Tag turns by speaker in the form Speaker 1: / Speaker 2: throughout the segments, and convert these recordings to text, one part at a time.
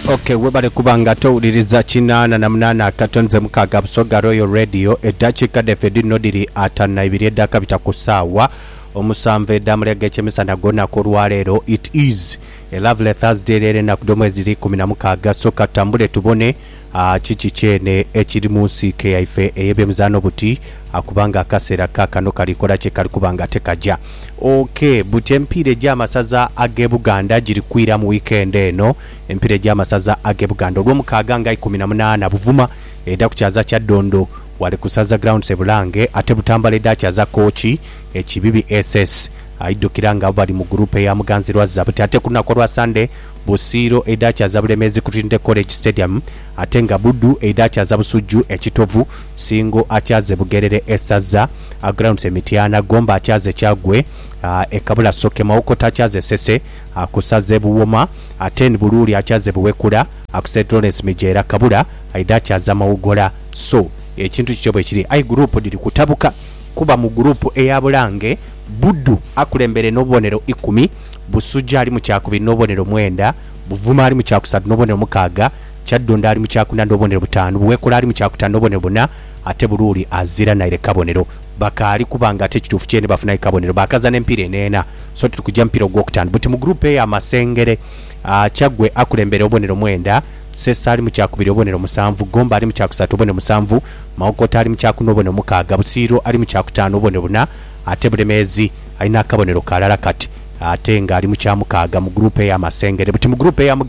Speaker 1: Okay, webale kubanga towuliriza 88 akatonze mukaga Busoga Royal Radio eddakiika defedi nodiri atana ibiri eddaka bita ku ssaawa omusanvu eddamulege ekyemisana gonna ku lwaleero. It is a lovely Thursday leero ennaku dh'omwezi 16 so katambule tubone kiki kyene ekiri mu nsiike yaife ey'ebyemizaano buti kubanga akaseera kakano kalikola kye kali kubanga tekajja. Okay, buti empiira egy'amasaza ag'e Buganda giri kwira mu weekend eno. Empiira egy'amasaza ag'e Buganda olw'omukaaga nga 18 Buvuma edda ku kyaza kya Ddondo wali kusaza ground Sebulange ate Butambala edda kyaza Kochi ekibibi SS aidukira nga bali mu group ya Muganzirwazza buti ate kunako lwa Sunday Busiiro edda kyaza Bulemezi Kutinde College Stadium ate nga Buddu edda kyaza Busujju ekitovu Singo akyaze Bugerere Essaza ground Semitiana Gomba akyaze Kyagwe ekabula Soke Mawoko takyaze Sese akusaze Buwoma ate Bululi akyaze Buwekula akusetrones Mijera Kabula edda kyaza Mawugola. So ekintu kyo bwe kiri ai group diri kutabuka kuba mu group eya Bulange Buddu akulembere n'obubonero 10 Busujja ali mu kyakubiri n'obubonero 9 Buvuma ali mu kyakusatu n'obubonero 6 Kyaddonda ali mu kyakuna n'obubonero 5 Buwekula ali mu kyakutano n'obubonero 4 ate Bululi azira naire kabonero bakali kubanga ate kituufu kyene bafuna kabonero bakaza n'empira enena so tukujja mpira ogwokutano buti mu group eya Masengere Kyagwe akulembere obubonero 9 Sesa ali mu kyakubiri obubonero 7 Gomba ali mu kyakusatu obubonero 7 Mawokota ali mu kyakuna obubonero 6 Busiiro ali mu kyakutano obubonero 4 ate Bulemezi alina akabonero kalala kati ate nga ali mu kyamukaaga mu group eya Masengere buti mu group eya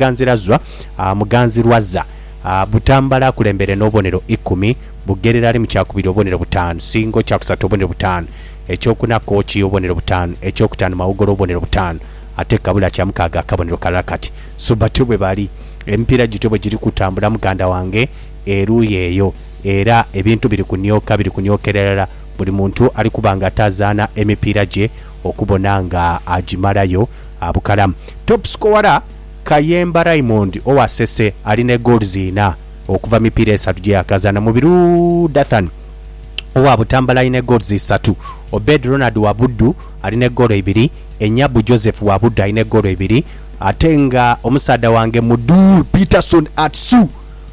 Speaker 1: Muganzirwazza Butambala akulembere n'obubonero 10 Bugerera ali mu kyakubiri obubonero 5 Singo kyakusatu obubonero 5 ekyokuna Kochi obubonero 5 ekyokutano Mawugolo obubonero 5 ate Kabula kyamukaaga akabonero kalala kati. So batubwe bali empira gitobwe giri kutambula muganda wange eruye eyo era ebintu biri kunyokerera buli muntu ali kubanga atazaana emipiira gye okubona nga agimalayo abukalamu. Top scorer Kayemba Raymond owasese alina goals 4 okuva mipiira 3 gye yakazaana Mubiru Dathan owa Butambala alina goals 3 Obed Ronald wa Buddu alina goal 2 Enyabu Joseph wa Buddu alina goal 2 atenga omusada wange Mudul Peterson Atsu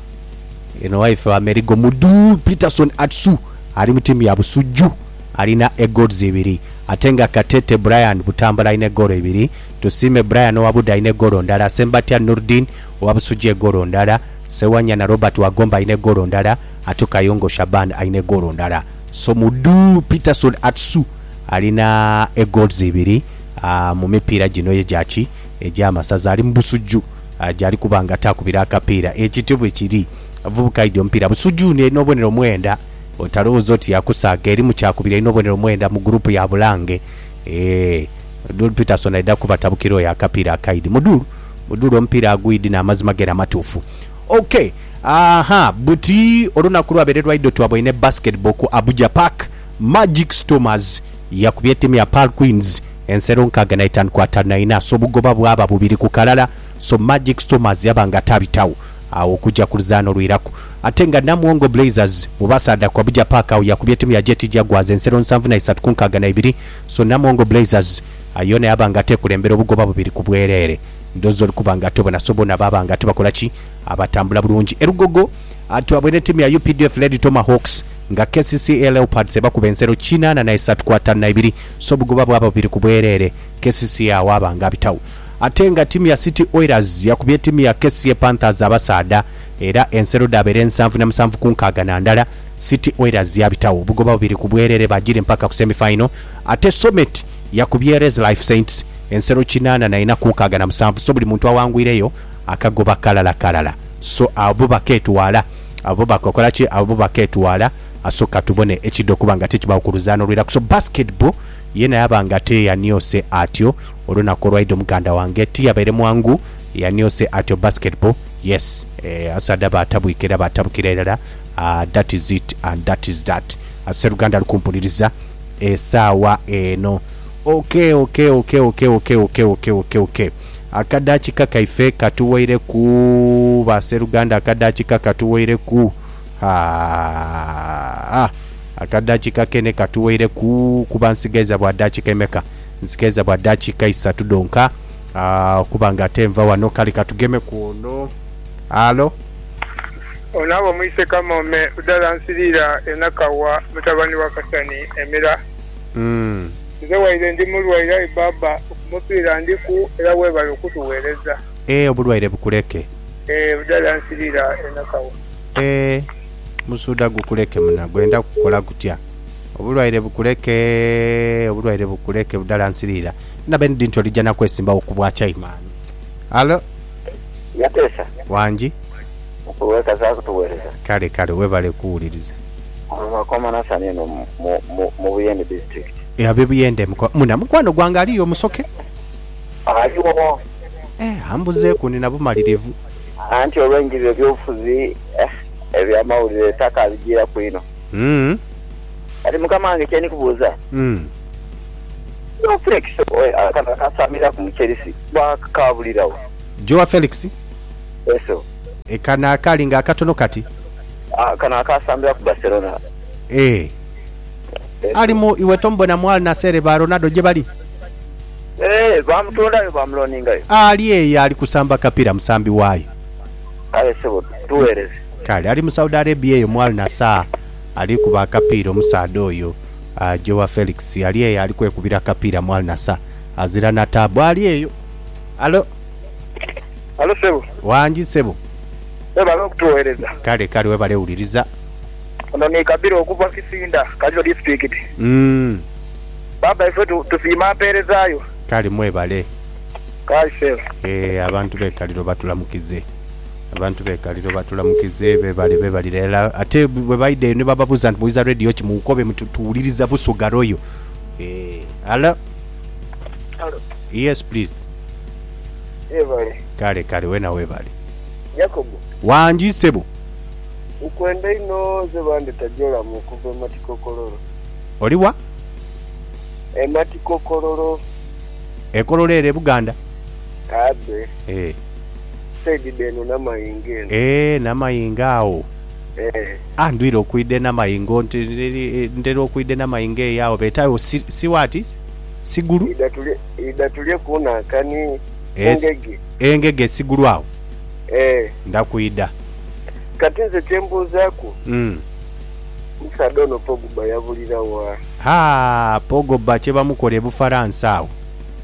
Speaker 1: wife wa Merigo Mudul Peterson Atsu ali mu timu ya Busujju alina goals 2 atenga Katete Brian Butambala alina goal 2 Tusime Brian wa Buddu alina goal ndala Sembatia Nurdin wa Busujju goal ndala Sewanya na Robert wa Gomba alina goal ndala atuka Yongo Shaban alina goal ndala. So Mudul Peterson Atsu alina goals 2 mu mipiira gino yejaki egy'amasaza ali mu Busujju ajali kubanga takubira akapiira ekitiibwe kiri avubuka idio mpira Busujju ne n'obubonero 9 otalowooza oti yakusaaga eri mu kyakubira n'obubonero 9 mu group ya Bulange Mudul Peterson aida kubatabukiro ya akapiira akaidi Mudul omupiira agwidi n'amazima gera matuufu. Okay, buti olunaku lwabeererwa ido twabwine basketball ku Abuja Park Magic Stormers yakubye timu ya Pearl Queens ensero nkaga 5-4 so bugoba bwaba bubiri ku kalala. So Magic Stormers yabanga tabitawo awo kujja kuluzano lwiraku atenga Namuwongo Blazers mubasada kwa Abuja Park awo yakubye timu ya Jet Jaguars ensero 7-3 so Namuwongo Blazers ayone yabanga tekulembera obugoba bubiri ku bwerere ndozo likubanga tobona sobona babanga tubakolaki abatambula bulungi erugogo atwabwene timu ya UPDF Lady Tomahawks nga KCCA Leopards bakuba ensero 8-3 so bugoba bwaba bubiri ku bwerere KCCA awabanga bitawo atenga timu ya City Oilers yakubye timu ya KCCA Panthers abasada era ensero dabere 7-7 na ndala City Oilers yabitawo bugoba bubiri ku bwerere bagire mpaka ku semi-final ate Summit yakubye Res Life Saints ensero 8-7 so buli muntu awangwireyo akagoba kalala so abo baketwala asoka tubone ekido kubanga tekiba okuluzano lwira so basketball yena yabanga te yaniose atyo olunaku lwaido muganda wange tiyabeere mwangu yaniose atyo basketball. Yes, asada batabukira erala that is it and that is that aseruganda lukumpuliriza esaawa eno. Okay. Akadachika kaife katuwaire ku baseruganda akadachika katuwaire ku akadachika kene katuwaire ku kubansigeza bwa dachika emeka nsigeza bwa dachika 3 donka kubanga temva wano kali katugeme kuno Alo
Speaker 2: onabo mwise kamome udalansirira enakawa mutabani wa Kasani emira nze waire ndi mulwaira baba okumupira ndiku era webale okutuweereza
Speaker 1: obulwaire bukuleke
Speaker 2: udalansirira enakawa
Speaker 1: musuda gukuleke muna gwenda kukola gutya obulwaire bukuleke budalansirira nabendi nti olijja nakwesimbawo kubwacha imani. Alo
Speaker 3: yatesa
Speaker 1: wanji
Speaker 3: okuweka zakutuweereza
Speaker 1: kale webale kuwuliriza
Speaker 3: amakoma nasani eno mu Buyende district
Speaker 1: abe Buyende muna mukwano gwange aliyo musoke
Speaker 3: aliwo
Speaker 1: ambuze kuni nabumalirivu
Speaker 3: anti olw'engeri ebyobufuzi ebyamawulire taka abigira kwino ati mukama wange kyeni kubuuza Felix akana kasamira ku Chelsea bakabulirawo
Speaker 1: Joao Felix
Speaker 3: eso
Speaker 1: ekana akali nga akatono kati
Speaker 3: kana akasambira ku Barcelona
Speaker 1: alimu iwe tombona mwali na sere ba Ronaldo je bali
Speaker 3: bamutunda bamloninga
Speaker 1: ali ali kusamba kapira musambi wayo
Speaker 3: kale sebo tuwereze
Speaker 1: kale ali mu Saudi Arabia yo mwali na saa ali kuba kapira omusado oyo Joao Felix ali kwekubira kapira mwali na saa azira na tabu ali eyo. Alo
Speaker 2: sebo
Speaker 1: wanji sebo
Speaker 2: baba okutuweereza
Speaker 1: kale webale uliriza
Speaker 2: ono ni kabira okuva Kisinda Kajo district baba ife tufima apeerezaayo
Speaker 1: kale mwebale
Speaker 2: kale sebo
Speaker 1: abantu bekaliro batulamukize bebalira ate bwe baide ne bababuza nti muiza radio kimukobe mutuwuliriza busogaroyo Alo yes please kale wena webale
Speaker 2: Yakobo
Speaker 1: wanji sebo
Speaker 2: ukwenda ino zebande tajola mukuva matikokoloro
Speaker 1: oliwa
Speaker 2: matikokoloro
Speaker 1: ekololere Buganda
Speaker 2: abe saidi deno namayinge namayingao andwire okuide namayingo ndero okuide namayinge yawo betayo siwati siguru idatulie kuna kani
Speaker 1: engege siguru awo ndakuida
Speaker 2: katinze tembo zako Musadono Pogba yabulira wa
Speaker 1: Pogba cheba mukole Bufaransa awo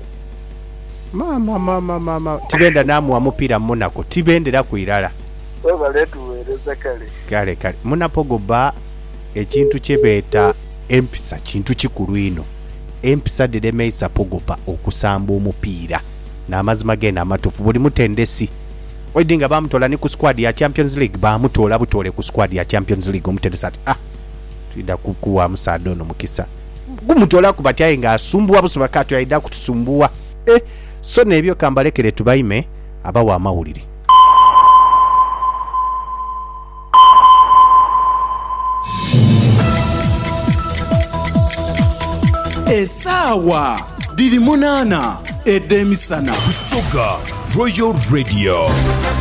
Speaker 1: mama tibenda namu wa mupira Monaco tibendera kuirala
Speaker 2: baletuweereza kale
Speaker 1: muna Pogba ekintu kyebeta empisa kintu kikulu ino empisa dedemeisa Pogba okusamba omupira n'amazima gena amatufu buli mutendesi Oidinga bamutola ni ku squad ya Champions League bamutola butole ku squad ya Champions League omutendesa ati tuida kukuwa Musadono mukisa gumutola kubatya nga asumbuwa busuba katu yaida kutusumbua so nebyo kambalekere tubaime abawa amawulire.
Speaker 4: Esawa diri munana edemisana Busoga Royal Radio.